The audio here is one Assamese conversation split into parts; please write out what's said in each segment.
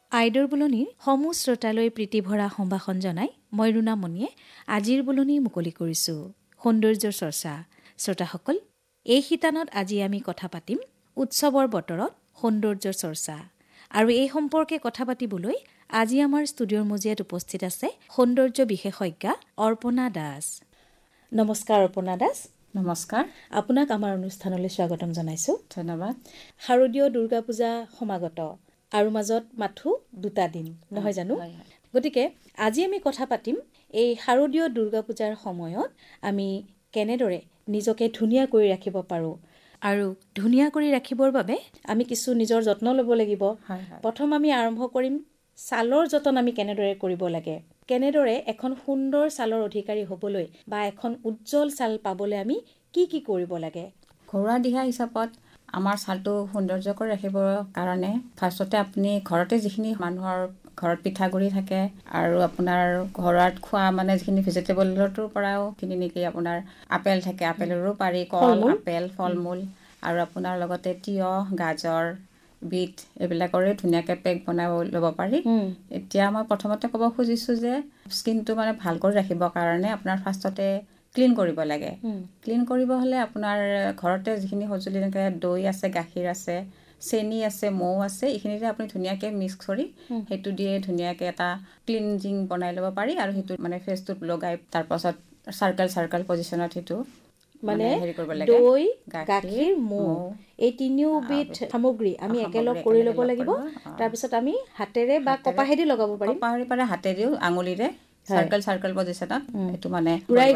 আইডৰ বুলনিৰ সমূহ শ্ৰোতালৈ প্ৰীতিভৰা সম্ভাষণ জনাই মই ৰুণামণিয়ে আজিৰ বুলনি মুকলি কৰিছোঁ। সৌন্দৰ্যৰ চৰ্চা। শ্ৰোতাসকল, এই শিতানত আজি আমি কথা পাতিম উৎসৱৰ বতৰত সৌন্দৰ্যৰ চৰ্চা। আৰু এই সম্পৰ্কে কথা পাতিবলৈ আজি আমাৰ ষ্টুডিঅ'ৰ মজিয়াত উপস্থিত আছে সৌন্দৰ্য বিশেষজ্ঞা অৰ্পণা দাস। নমস্কাৰ অৰ্পণা দাস। নমস্কাৰ। আপোনাক আমাৰ অনুষ্ঠানলৈ স্বাগতম জনাইছোঁ। ধন্যবাদ। শাৰদীয় দুৰ্গা পূজা সমাগত আৰু মাজত মাথো 2টা দিন, নহয় জানো? গতিকে আজি আমি কথা পাতিম এই শাৰদীয় দুৰ্গা পূজাৰ সময়ত আমি কেনেদৰে নিজকে ধুনীয়া কৰি ৰাখিব পাৰোঁ। আৰু ধুনীয়া কৰি ৰাখিবৰ বাবে আমি কিছু নিজৰ যত্ন ল'ব লাগিব। প্ৰথম আমি আৰম্ভ কৰিম ছালৰ যতন আমি কেনেদৰে কৰিব লাগে, কেনেদৰে এখন সুন্দৰ ছালৰ অধিকাৰী হ'বলৈ বা এখন উজ্জ্বল ছাল পাবলৈ আমি কি কি কৰিব লাগে। ঘৰুৱা দিহা হিচাপত আমাৰ ছালটো সৌন্দৰ্য কৰি ৰাখিবৰ কাৰণে ফাৰ্ষ্টতে আপুনি ঘৰতে যিখিনি মানুহৰ ঘৰত পিঠাগুড়ি থাকে আৰু আপোনাৰ ঘৰত খোৱা মানে যিখিনি ভেজিটেবলটোৰ পৰাও খিনি নেকি আপোনাৰ আপেল থাকে, আপেলৰো পাৰি, কল, আপেল, ফল মূল আৰু আপোনাৰ লগতে তিয়হ, গাজৰ, বিট এইবিলাকৰে ধুনীয়াকৈ পেক বনাই ল'ব পাৰি। এতিয়া মই প্ৰথমতে ক'ব খুজিছোঁ যে স্কিনটো মানে ভাল কৰি ৰাখিবৰ কাৰণে আপোনাৰ ফাৰ্ষ্টতে ক্লিন কৰিব লাগে। ক্লিন কৰিব হ'লে আপোনাৰ ঘৰতে যিখিনি সঁজুলি যেনেকৈ দৈ আছে, গাখীৰ আছে, চেনি আছে, মৌ আছে, এইখিনিতে আপুনি ধুনীয়াকৈ মিক্স কৰি সেইটো দিয়ে ধুনীয়াকৈ এটা ক্লিনজিং বনাই ল'ব পাৰি। আৰু সেইটো মানে ফেচটোত লগাই তাৰপাছত চাৰ্কেল পজিশ্যনত সেইটো মানে হেৰি কৰিব লাগে। দৈ, গাখীৰ, মৌ এই তিনিওবিধ সামগ্ৰী আমি একেলগ কৰি ল'ব লাগিব। তাৰপিছত আমি হাতেৰে বা কপাহেদি লগাব পাৰিম। কপাহেদি পাৰে, হাতেদিও আঙুলিৰে চাৰ্কেল পজিশ্যনত এইটো মানে ঘূৰাই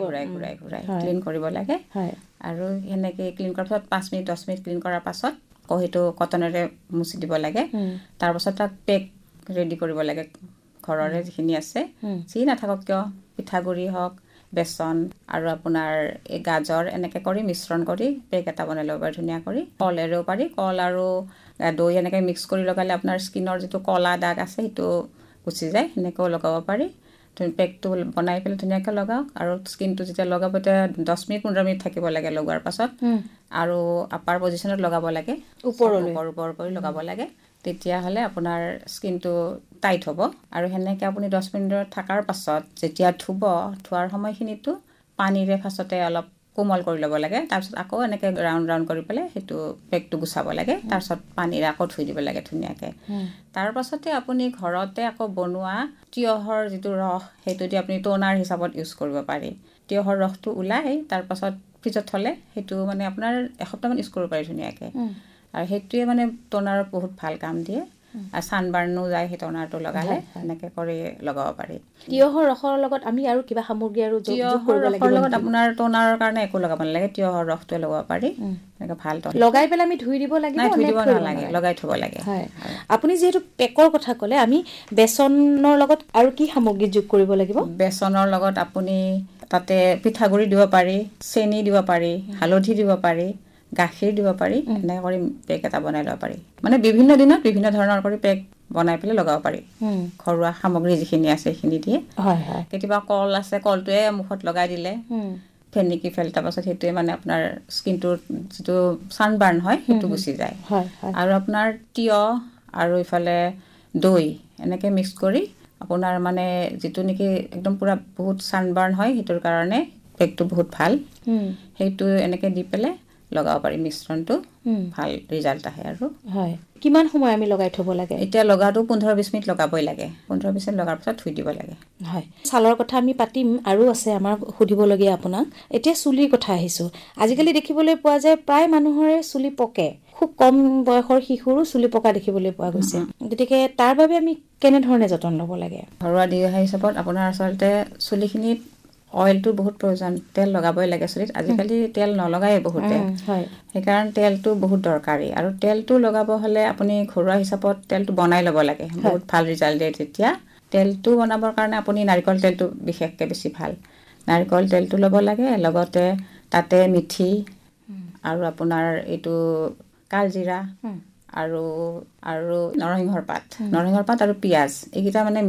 ক্লিন কৰিব লাগে। আৰু সেনেকৈ ক্লিন কৰাৰ পাছত 5 মিনিট 10 মিনিট ক্লিন কৰাৰ পাছত আকৌ সেইটো কটনেৰে মুচি দিব লাগে। তাৰপাছত তাক পেক ৰেডি কৰিব লাগে। ঘৰৰে যিখিনি আছে, যি নাথাকক কিয়, পিঠাগুড়ি হওক, বেচন আৰু আপোনাৰ এই গাজৰ এনেকৈ কৰি মিশ্ৰণ কৰি পেক এটা বনাই ল'ব পাৰি ধুনীয়া কৰি। কলেৰেও পাৰি, কল আৰু দৈ এনেকৈ মিক্স কৰি লগালে আপোনাৰ স্কিনৰ যিটো ক'লা দাগ আছে সেইটো গুচি যায়, সেনেকৈও লগাব পাৰি। পেকটো বনাই পেলাই ধুনীয়াকৈ লগাওক আৰু স্কিনটো যেতিয়া লগাব তেতিয়া 10 মিনিট 15 মিনিট থাকিব লাগে লগোৱাৰ পাছত। আৰু আপাৰ পজিশ্যনত লগাব লাগে, ওপৰ কৰি লগাব লাগে। তেতিয়াহ'লে আপোনাৰ স্কিনটো টাইট হ'ব। আৰু সেনেকৈ আপুনি 10 মিনিটত থকাৰ পাছত যেতিয়া ধোৱাৰ সময়খিনিতো পানীৰে ফাৰ্ষ্টতে অলপ কোমল কৰি ল'ব লাগে। তাৰপিছত আকৌ এনেকৈ ৰাউণ্ড কৰি পেলাই সেইটো পেকটো গুচাব লাগে। তাৰপিছত পানীৰে আকৌ ধুই দিব লাগে ধুনীয়াকৈ। তাৰপাছতে আপুনি ঘৰতে আকৌ বনোৱা তিয়হৰ যিটো ৰস সেইটো দি আপুনি টোনাৰ হিচাপত ইউজ কৰিব পাৰি। তিয়হৰ ৰসটো ওলাই তাৰপাছত ফ্ৰিজত থ'লে সেইটো মানে আপোনাৰ এসপ্তাহমান ইউজ কৰিব পাৰি ধুনীয়াকৈ। আৰু সেইটোৱে মানে টোনাৰত বহুত ভাল কাম দিয়ে। আৰু ছানবাৰ্ণো যায় সেই টোনাৰটো লগালে, সেনেকৈ কৰি লগাব পাৰি। তিয়হৰ ৰসৰ লগত আমি আৰু কিবা সামগ্ৰী আৰু যোগ কৰিব লাগিব? তিয়হৰ লগত আপোনাৰ টোনাৰৰ কাৰণে একো লগাব নালাগে, তিয়হৰ ৰসটোৱে লগাব পাৰি। এনেকৈ ভাল লগাই পেলাই আমি ধুই দিব লাগিব? নাই, ধুই দিব নালাগে, লগাই থ'ব লাগে। আপুনি যিহেতু পেকৰ কথা ক'লে, আমি বেচনৰ লগত আৰু কি সামগ্ৰী যোগ কৰিব লাগিব? বেচনৰ লগত আপুনি তাতে পিঠাগুড়ি দিব পাৰি, চেনি দিব পাৰি, হালধি দিব পাৰি, গাখীৰ দিব পাৰি। এনেকৈ কৰি পেক এটা বনাই ল'ব পাৰি। মানে বিভিন্ন দিনত বিভিন্ন ধৰণৰ কৰি পেক বনাই পেলাই লগাব পাৰি। ঘৰুৱা সামগ্ৰী যিখিনি আছে সেইখিনি দিয়ে। কেতিয়াবা কল আছে, কলটোৱে মুখত লগাই দিলে ফেনিকি ফেল্টাৰ পাছত সেইটোৱে মানে আপোনাৰ স্কিনটোৰ যিটো ছানবাৰ্ণ হয় সেইটো গুচি যায়। আৰু আপোনাৰ তিয়হ আৰু ইফালে দৈ এনেকৈ মিক্স কৰি আপোনাৰ মানে যিটো নেকি একদম পূৰা বহুত ছানবাৰ্ণ হয় সেইটোৰ কাৰণে পেকটো বহুত ভাল। সেইটো এনেকৈ দি পেলাই লগাব পাৰি মিশ্ৰণটো, ভাল ৰিজাল্ট আহে। আৰু কিমান সময় আমি লগাই থ'ব লাগে? এতিয়া লগাটো 15-20 মিনিট লগাবই লাগে। 15-20 মিনিট লগাৰ পাছত ধুই দিব লাগে। ছালৰ কথা আমি পাতিম, আৰু আছে আমাৰ সুধিবলগীয়া আপোনাক। এতিয়া চুলিৰ কথা আহিছোঁ। আজিকালি দেখিবলৈ পোৱা যায় প্ৰায় মানুহৰে চুলি পকে। খুব কম বয়সৰ শিশুৰো চুলি পকা দেখিবলৈ পোৱা গৈছে। গতিকে তাৰ বাবে আমি কেনেধৰণে যতন ল'ব লাগে? ঘৰুৱা দিহা হিচাপত আপোনাৰ আচলতে চুলিখিনিত অইলটো বহুত প্ৰয়োজন, তেল লগাবই লাগে চুলিত। আজিকালি তেল নলগাই বহুতে, সেইকাৰণে তেলটো বহুত দৰকাৰী। আৰু তেলটো লগাব হ'লে আপুনি ঘৰুৱা হিচাপত তেলটো বনাই ল'ব লাগে, বহুত ভাল ৰিজাল্ট দিয়ে তেতিয়া। তেলটো বনাবৰ কাৰণে আপুনি নাৰিকল তেলটো বিশেষকৈ বেছি ভাল। নাৰিকল তেলটো ল'ব লাগে, লগতে তাতে মিঠি আৰু আপোনাৰ এইটো কালজিৰা আৰু নৰসিংহৰ পাত আৰু পিঁয়াজ এইকেইটা মানে